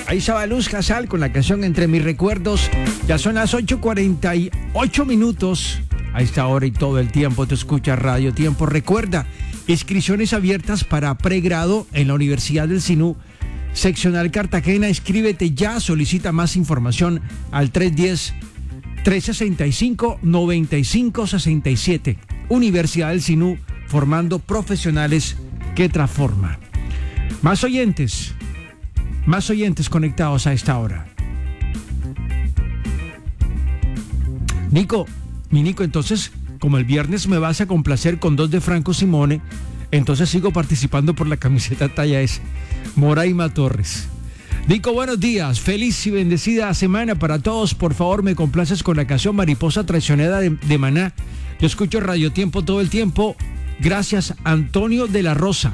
Ahí estaba Luz Casal con la canción Entre mis recuerdos. Ya son las 8:48 minutos. A esta hora y todo el tiempo te escucha Radio Tiempo. Recuerda, inscripciones abiertas para pregrado en la Universidad del Sinú, seccional Cartagena. Inscríbete ya, solicita más información al 310-365-9567. Universidad del Sinú, formando profesionales que transforman. Más oyentes conectados a esta hora. Nico, entonces, como el viernes me vas a complacer con 2 de Franco Simone, entonces sigo participando por la camiseta talla S. Moraima Torres. Nico, buenos días, feliz y bendecida semana para todos. Por favor, me complaces con la canción Mariposa Traicionera de Maná. Yo escucho Radio Tiempo todo el tiempo. Gracias, Antonio de la Rosa.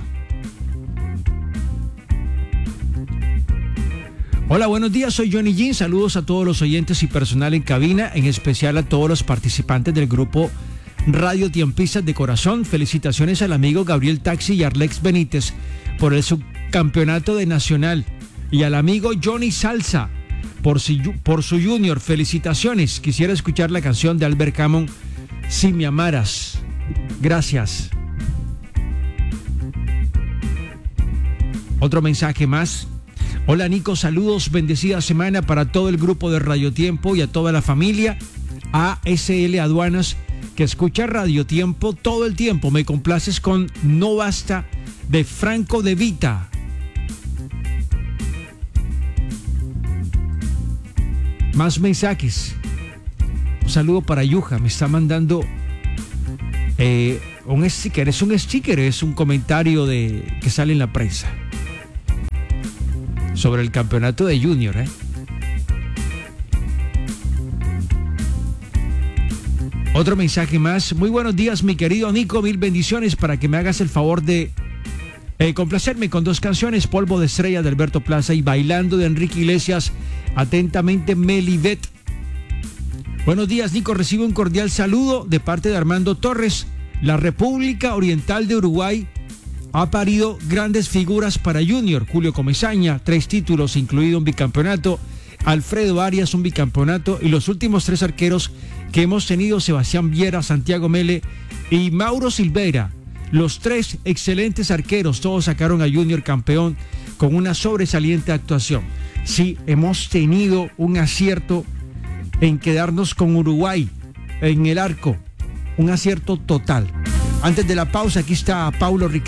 Hola, buenos días, soy Johnny Jean. Saludos a todos los oyentes y personal en cabina, en especial a todos los participantes del grupo Radio Tiempistas de Corazón. Felicitaciones al amigo Gabriel Taxi y Arlex Benítez por el subcampeonato de Nacional, y al amigo Johnny Salsa por su junior. Felicitaciones. Quisiera escuchar la canción de Albert Camus, Si me amaras. Gracias. Otro mensaje más. Hola Nico, saludos, bendecida semana para todo el grupo de Radio Tiempo y a toda la familia. ASL Aduanas, que escucha Radio Tiempo todo el tiempo. Me complaces con No Basta de Franco De Vita. Más mensajes. Un saludo para Yuja, me está mandando un sticker. Es un comentario que sale en la prensa sobre el campeonato de Junior. Otro mensaje más. Muy buenos días, mi querido Nico. 1000 bendiciones para que me hagas el favor de complacerme con 2 canciones: Polvo de Estrella de Alberto Plaza y Bailando de Enrique Iglesias. Atentamente, Melibet. Buenos días, Nico. Recibo un cordial saludo de parte de Armando Torres. La República Oriental de Uruguay ha parido grandes figuras para Junior. Julio Comesaña, 3 títulos, incluido un bicampeonato. Alfredo Arias, un bicampeonato. Y los últimos 3 arqueros que hemos tenido: Sebastián Viera, Santiago Mele y Mauro Silveira. Los 3 excelentes arqueros, todos sacaron a Junior campeón con una sobresaliente actuación. Sí, hemos tenido un acierto en quedarnos con Uruguay en el arco. Un acierto total. Antes de la pausa, aquí está Paulo Ricardo.